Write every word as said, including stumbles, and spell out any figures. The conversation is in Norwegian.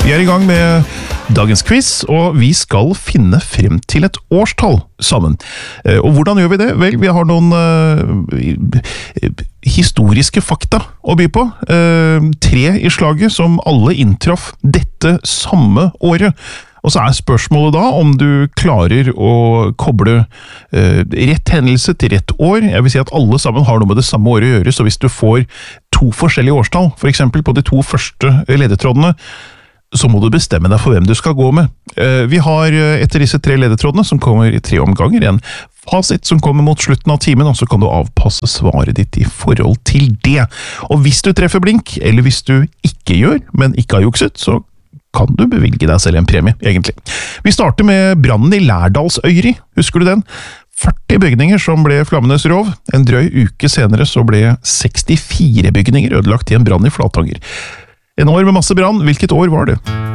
Vi er i gang med dagens quiz, og vi skal finne frem til et årstall sammen. Og hvordan gjør vi det? Vel, vi har noen uh, historiske fakta å by på. Uh, tre i slaget som alle inntraff dette samme året. Og så er spørsmålet da om du klarer å koble uh, rett hendelse til rett år. Jeg vil si at alle sammen har noe med det samme året å gjøre, så hvis du får to forskjellige årstall, for eksempel på de to første ledetrådene, så må du bestemme deg for hvem du skal gå med. Vi har etter disse tre ledetrådene, som kommer i tre omganger, en fasit som kommer mot slutten av timen, og så kan du avpasse svaret ditt i forhold til det. Og hvis du treffer blink, eller hvis du ikke gjør, men ikke har jukset, så kan du bevilge deg selv en premie, egentlig. Vi starter med brannen i Lærdalsøyri, husker du den? førti bygninger som ble flammenes rov. En drøy uke senere så ble sekstifire bygninger ødelagt i en brann i Flatanger. En år med masse brann, hvilket år var det?